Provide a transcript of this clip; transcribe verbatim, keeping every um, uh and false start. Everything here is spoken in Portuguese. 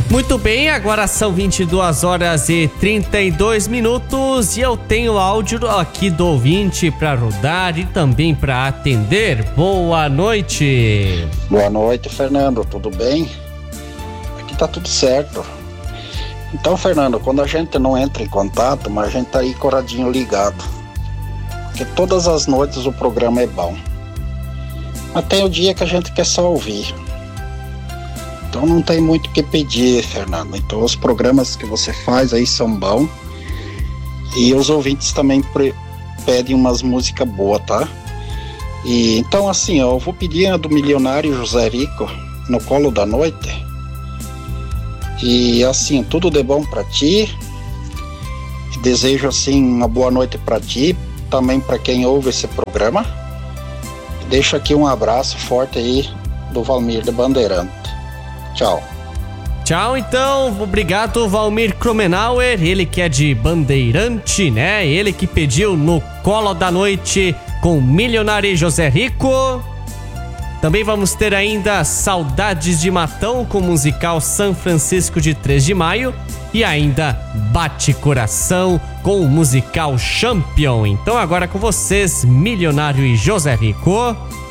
Muito bem, agora são vinte e duas horas e trinta e dois minutos e eu tenho áudio aqui do ouvinte para rodar e também para atender. Boa noite. Boa noite, Fernando, tudo bem? Aqui tá tudo certo. Então, Fernando, quando a gente não entra em contato, mas a gente tá aí coradinho ligado. Porque todas as noites o programa é bom. Mas tem o dia que a gente quer só ouvir. Então não tem muito o que pedir, Fernando. Então os programas que você faz aí são bons. E os ouvintes também pre- pedem umas músicas boas, tá? E então assim, ó, eu vou pedir a do milionário José Rico, No Colo da Noite. E assim, tudo de bom pra ti. Desejo assim uma boa noite pra ti, também pra quem ouve esse programa. Deixo aqui um abraço forte aí do Valmir de Bandeirante. Tchau. Tchau, então. Obrigado, Valmir Kromenauer. Ele que é de Bandeirante, né? Ele que pediu No Colo da Noite com Milionário José Rico. Também vamos ter ainda Saudades de Matão com o musical São Francisco de três de maio. E ainda Bate Coração com o musical Champion. Então agora com vocês, Milionário e José Rico.